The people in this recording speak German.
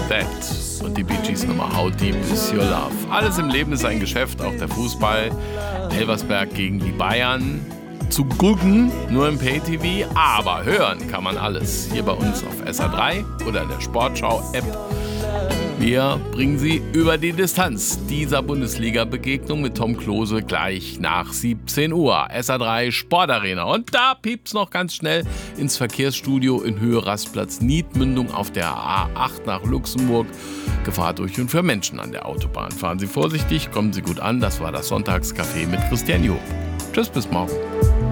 That. Und die Bee Gees Nummer How Deep Is Your Love. Alles im Leben ist ein Geschäft, auch der Fußball. Elversberg gegen die Bayern. Zu gucken, nur im Pay-TV, aber hören kann man alles. Hier bei uns auf SA3 oder in der Sportschau-App. Wir bringen Sie über die Distanz dieser Bundesliga-Begegnung mit Tom Klose gleich nach 17 Uhr. SA3 Sportarena. Und da piept's noch ganz schnell ins Verkehrsstudio in Höhe Rastplatz Niedmündung auf der A8 nach Luxemburg. Gefahr durch und für Menschen an der Autobahn. Fahren Sie vorsichtig, kommen Sie gut an. Das war das Sonntagscafé mit Christian Job. Tschüss, bis morgen.